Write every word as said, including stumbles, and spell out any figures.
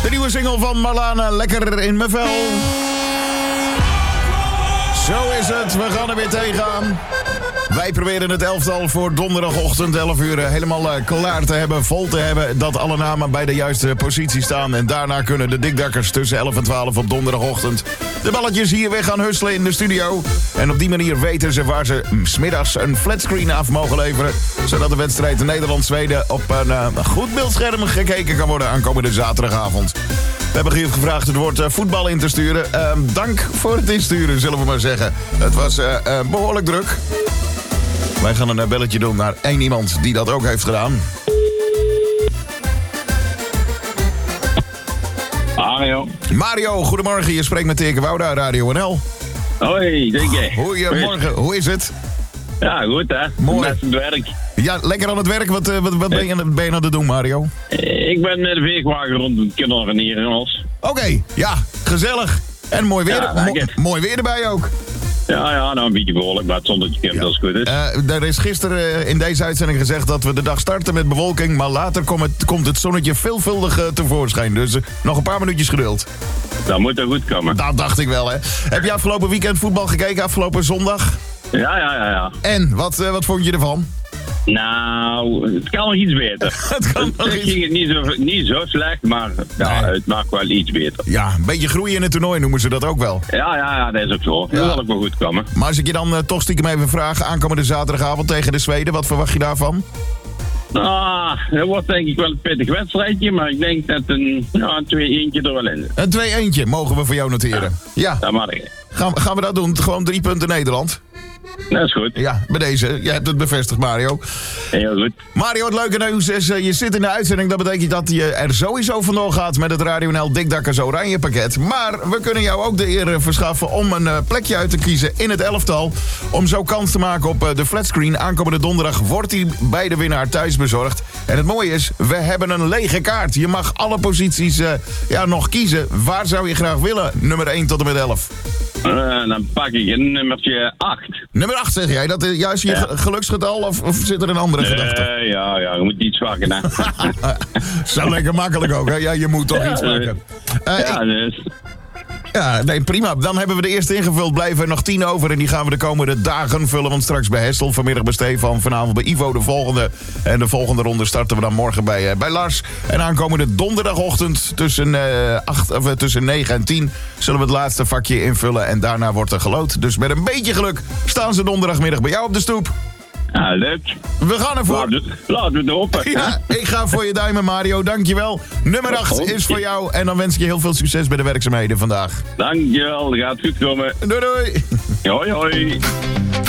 De nieuwe single van Marlana, Lekker in mijn vel. Zo is het, we gaan er weer tegenaan. Wij proberen het elftal voor donderdagochtend elf uur helemaal klaar te hebben, vol te hebben. Dat alle namen bij de juiste positie staan. En daarna kunnen de dikdakkers tussen elf en twaalf op donderdagochtend de balletjes hier weer gaan husselen in de studio. En op die manier weten ze waar ze 's middags een flatscreen af mogen leveren. Zodat de wedstrijd Nederland-Zweden op een uh, goed beeldscherm gekeken kan worden aankomende zaterdagavond. We hebben Giel gevraagd het woord uh, voetbal in te sturen. Uh, dank voor het insturen, zullen we maar zeggen. Het was uh, uh, behoorlijk druk. Wij gaan een belletje doen naar één iemand die dat ook heeft gedaan. Mario. Mario, goedemorgen. Je spreekt met Teke Wouda, Radio N L. Hoi, denk je. Goedemorgen. Hoe is het? Ja, goed hè. Mooi. Met het werk. Ja, lekker aan het werk. Wat, uh, wat, wat ben, je, ben je aan het doen, Mario? Ik ben met de veegwagen rond het kinderen hier in ons. Oké, okay, ja, gezellig. En mooi weer, Ja, mo- lekker. mooi weer erbij ook. Ja, ja, nou een beetje behoorlijk, maar het zonnetje komt als het goed is. Uh, er is gisteren uh, in deze uitzending gezegd dat we de dag starten met bewolking, maar later komt het, komt het zonnetje veelvuldig uh, tevoorschijn. Dus uh, nog een paar minuutjes geduld. Dat moet er goed komen. Dat dacht ik wel, hè. Heb je afgelopen weekend voetbal gekeken, afgelopen zondag? Ja, ja, ja, ja. En, wat, uh, wat vond je ervan? Nou, het kan nog iets beter. Het kan nog Het iets- ging het niet zo, niet zo slecht, maar ja, Nee. het mag wel iets beter. Ja, een beetje groeien in het toernooi noemen ze dat ook wel. Ja, ja, ja, dat is ook zo. Ja. Dat zal ook wel goed komen. Maar als ik je dan uh, toch stiekem even vraag, aankomende zaterdagavond tegen de Zweden, wat verwacht je daarvan? Ah, dat wordt denk ik wel een pittig wedstrijdje, maar ik denk dat een, ja, een twee-eentje er wel in zit. Een twee-eentje mogen we voor jou noteren. Ja, Dat mag ik. gaan, gaan we dat doen? Gewoon drie punten Nederland. Dat is goed. Ja, bij deze. Jij hebt het bevestigd, Mario. Heel goed. Mario, het leuke nieuws is, uh, je zit in de uitzending. Dat betekent dat je er sowieso vandoor gaat met het Radio N L Dikdakkers Oranje pakket. Maar we kunnen jou ook de eer uh, verschaffen om een uh, plekje uit te kiezen in het elftal. Om zo kans te maken op uh, de flatscreen. Aankomende donderdag wordt die bij de winnaar thuis bezorgd. En het mooie is, we hebben een lege kaart. Je mag alle posities uh, ja, nog kiezen. Waar zou je graag willen? Nummer één tot en met elf. Uh, dan pak ik een nummertje acht. Nummer acht zeg jij. Dat is juist je Ja. ge- geluksgetal of, of zit er een andere gedachte? Uh, ja, ja, je moet iets zwakker hè. Zo lekker makkelijk ook, hè? Ja, je moet toch Ja, iets eh, maken. Uh, ja, ik- dus. ja, nee, prima. Dan hebben we de eerste ingevuld. Blijven er nog tien over en die gaan we de komende dagen vullen. Want straks bij Hessel, vanmiddag bij Stefan, vanavond bij Ivo de volgende. En de volgende ronde starten we dan morgen bij, uh, bij Lars. En aankomende donderdagochtend tussen, uh, acht, of, uh, tussen negen en tien zullen we het laatste vakje invullen. En daarna wordt er geloot. Dus met een beetje geluk staan ze donderdagmiddag bij jou op de stoep. Ja, leuk. We gaan ervoor. Laten we, laten we het open. Ja, ik ga voor je duimen, Mario. Dankjewel. Nummer acht is voor jou. En dan wens ik je heel veel succes bij de werkzaamheden vandaag. Dankjewel, dat gaat goed komen. Doei doei. Hoi, hoi.